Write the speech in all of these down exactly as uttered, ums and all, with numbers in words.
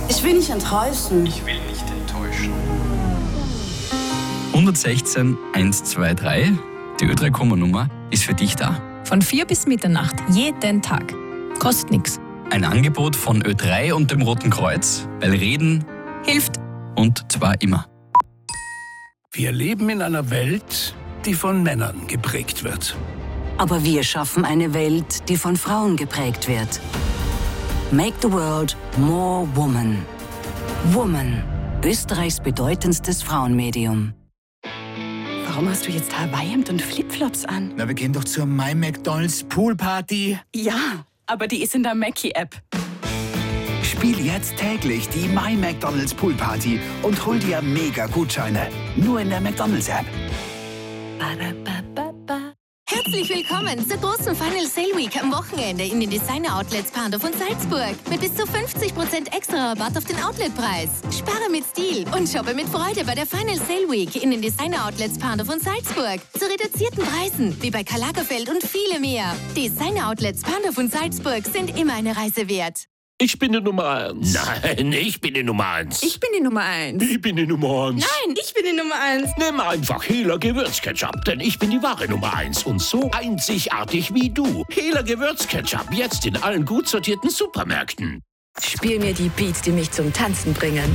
Ich will nicht enttäuschen. Ich will nicht enttäuschen. hundertsechzehn hundertzweiundzwanzig, die Ö drei Komma-Nummer, ist für dich da. Von vier bis Mitternacht, jeden Tag. Kostet nichts. Ein Angebot von Ö drei und dem Roten Kreuz, weil Reden Hilft. und zwar immer. Wir leben in einer Welt, die von Männern geprägt wird. Aber wir schaffen eine Welt, die von Frauen geprägt wird. Make the world more woman. Woman, Österreichs bedeutendstes Frauenmedium. Warum hast du jetzt Hawaii-Hemd und Flipflops an? Na, wir gehen doch zur My McDonald's Poolparty. Ja, aber die ist in der Mackie-App. Spiel jetzt täglich die My McDonald's Poolparty und hol dir Mega-Gutscheine. Nur in der McDonald's-App. Herzlich willkommen zur großen Final Sale Week am Wochenende in den Designer-Outlets Pandorf und Salzburg. Mit bis zu fünfzig Prozent extra Rabatt auf den Outletpreis. Spare mit Stil und shoppe mit Freude bei der Final Sale Week in den Designer-Outlets Pandorf und Salzburg. Zu reduzierten Preisen, wie bei Karl Lagerfeld und viele mehr. Designer-Outlets Pandorf und Salzburg sind immer eine Reise wert. Ich bin die Nummer eins. Nein, ich bin die Nummer eins. Ich bin die Nummer eins. Ich bin die Nummer eins. Nein, ich bin die Nummer eins. Nimm einfach Hehler Gewürzketchup, denn ich bin die wahre Nummer eins und so einzigartig wie du. Hehler Gewürzketchup, jetzt in allen gut sortierten Supermärkten. Spiel mir die Beats, die mich zum Tanzen bringen.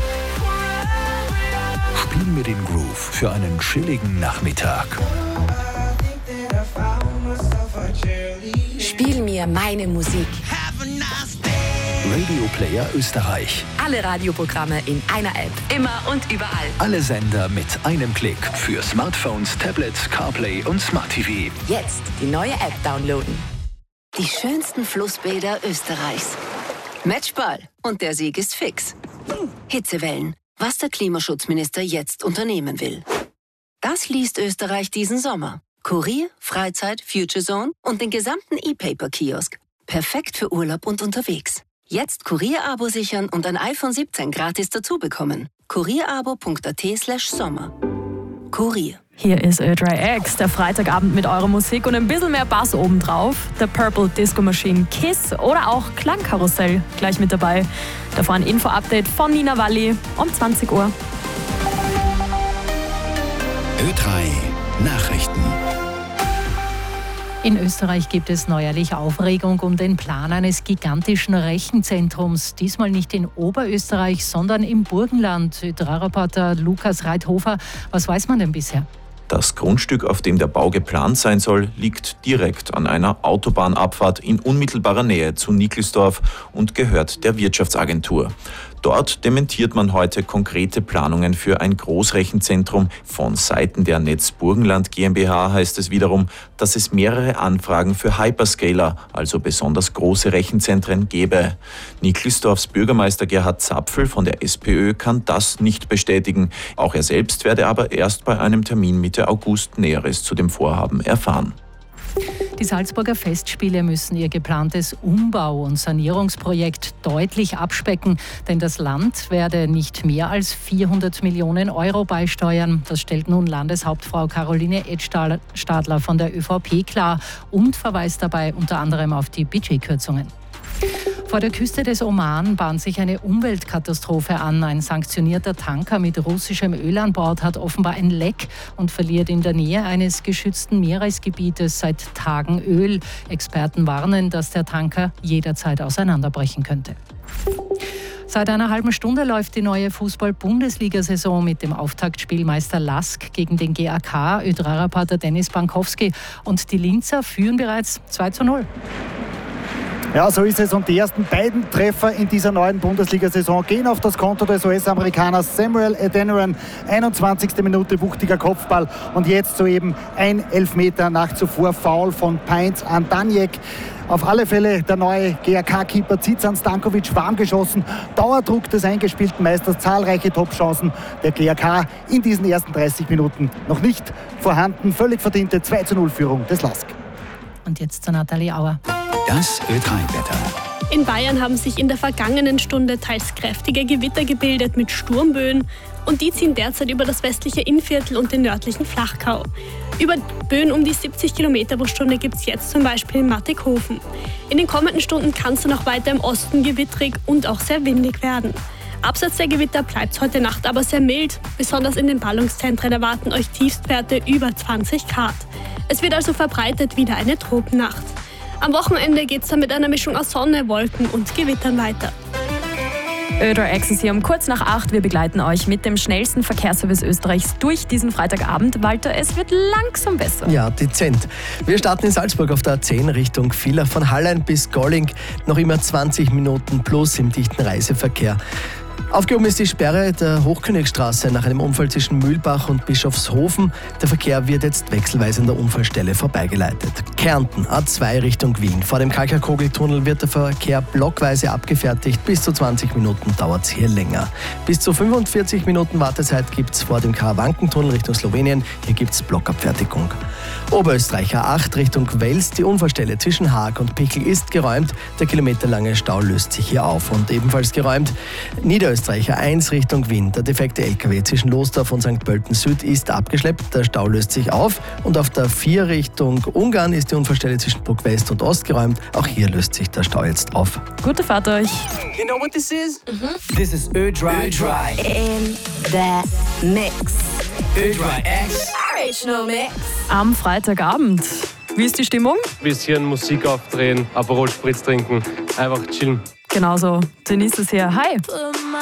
Spiel mir den Groove für einen chilligen Nachmittag. Spiel mir meine Musik. Radio Player Österreich. Alle Radioprogramme in einer App. Immer und überall. Alle Sender mit einem Klick. Für Smartphones, Tablets, CarPlay und Smart T V. Jetzt die neue App downloaden. Die schönsten Flussbäder Österreichs. Matchball. Und der Sieg ist fix. Hitzewellen. Was der Klimaschutzminister jetzt unternehmen will. Das liest Österreich diesen Sommer. Kurier, Freizeit, Future Zone und den gesamten E-Paper-Kiosk. Perfekt für Urlaub und unterwegs. Jetzt Kurier-Abo sichern und ein iPhone siebzehn gratis dazu bekommen. kurierabo punkt at slash sommer. Kurier. Hier ist Ö drei X, der Freitagabend mit eurer Musik und ein bisschen mehr Bass obendrauf. The Purple Disco Machine, Kiss oder auch Klangkarussell gleich mit dabei. Davor ein Info-Update von Nina Walli um zwanzig Uhr. Ö drei Nachrichten. In Österreich gibt es neuerlich Aufregung um den Plan eines gigantischen Rechenzentrums. Diesmal nicht in Oberösterreich, sondern im Burgenland. Ö drei-Reporter Lukas Reithofer, was weiß man denn bisher? Das Grundstück, auf dem der Bau geplant sein soll, liegt direkt an einer Autobahnabfahrt in unmittelbarer Nähe zu Nickelsdorf und gehört der Wirtschaftsagentur. Dort dementiert man heute konkrete Planungen für ein Großrechenzentrum. Von Seiten der Netz Burgenland GmbH heißt es wiederum, dass es mehrere Anfragen für Hyperscaler, also besonders große Rechenzentren, gebe. Nickelsdorfs Bürgermeister Gerhard Zapfel von der SPÖ kann das nicht bestätigen. Auch er selbst werde aber erst bei einem Termin Mitte August Näheres zu dem Vorhaben erfahren. Die Salzburger Festspiele müssen ihr geplantes Umbau- und Sanierungsprojekt deutlich abspecken, denn das Land werde nicht mehr als vierhundert Millionen Euro beisteuern. Das stellt nun Landeshauptfrau Caroline Edstadler von der ÖVP klar und verweist dabei unter anderem auf die Budgetkürzungen. Vor der Küste des Oman bahnt sich eine Umweltkatastrophe an. Ein sanktionierter Tanker mit russischem Öl an Bord hat offenbar ein Leck und verliert in der Nähe eines geschützten Meeresgebietes seit Tagen Öl. Experten warnen, dass der Tanker jederzeit auseinanderbrechen könnte. Seit einer halben Stunde läuft die neue Fußball-Bundesliga-Saison mit dem Auftaktspiel Meister Lask gegen den G A K. Ö drei-Reporter Dennis Bankowski und die Linzer führen bereits zwei zu null. Ja, so ist es. Und die ersten beiden Treffer in dieser neuen Bundesliga-Saison gehen auf das Konto des U S-Amerikaners Samuel Adeniran. einundzwanzigste Minute, wuchtiger Kopfball. Und jetzt soeben ein Elfmeter nach zuvor Foul von Peinz an Danjek. Auf alle Fälle der neue G A K-Keeper Zizan Stankovic warm geschossen. Dauerdruck des eingespielten Meisters, zahlreiche Top-Chancen. Der G A K in diesen ersten dreißig Minuten noch nicht vorhanden. Völlig verdiente zwei zu null Führung des Lask. Und jetzt zu Nathalie Auer. Das Ö drei-Wetter. In Bayern haben sich in der vergangenen Stunde teils kräftige Gewitter gebildet mit Sturmböen und die ziehen derzeit über das westliche Innviertel und den nördlichen Flachgau. Über Böen um die siebzig Kilometer pro Stunde gibt es jetzt zum Beispiel in Mattighofen. In den kommenden Stunden kann es dann auch weiter im Osten gewittrig und auch sehr windig werden. Abseits der Gewitter bleibt es heute Nacht aber sehr mild. Besonders in den Ballungszentren erwarten euch Tiefstwerte über zwanzig Grad. Es wird also verbreitet wieder eine Tropennacht. Am Wochenende geht es dann mit einer Mischung aus Sonne, Wolken und Gewittern weiter. Ö drei X ist hier um kurz nach acht. Wir begleiten euch mit dem schnellsten Verkehrsservice Österreichs durch diesen Freitagabend. Walter, es wird langsam besser. Ja, dezent. Wir starten in Salzburg auf der A zehn Richtung Villach von Hallein bis Golling. Noch immer zwanzig Minuten plus im dichten Reiseverkehr. Aufgehoben ist die Sperre der Hochkönigstraße nach einem Unfall zwischen Mühlbach und Bischofshofen. Der Verkehr wird jetzt wechselweise an der Unfallstelle vorbeigeleitet. Kärnten, A zwei Richtung Wien. Vor dem Kalkakogeltunnel wird der Verkehr blockweise abgefertigt. Bis zu zwanzig Minuten dauert es hier länger. Bis zu fünfundvierzig Minuten Wartezeit gibt es vor dem Karawankentunnel Richtung Slowenien. Hier gibt es Blockabfertigung. Oberösterreich A acht Richtung Wels. Die Unfallstelle zwischen Haag und Pichl ist geräumt. Der kilometerlange Stau löst sich hier auf. Und ebenfalls geräumt Niederösterreich A eins Richtung Wien. Der defekte L K W zwischen Losdorf und Sankt Pölten Süd ist abgeschleppt. Der Stau löst sich auf. Und auf der vier Richtung Ungarn ist die Unfallstelle zwischen Bruck West und Ost geräumt. Auch hier löst sich der Stau jetzt auf. Gute Fahrt euch. You know what this is? Mm-hmm. This is Ö drei In the Mix. Ö drei X. Original Mix. Am Freitagabend. Wie ist die Stimmung? Bisschen Musik aufdrehen, Aperol Spritz trinken, einfach chillen. Genauso. Denise ist hier. Hi.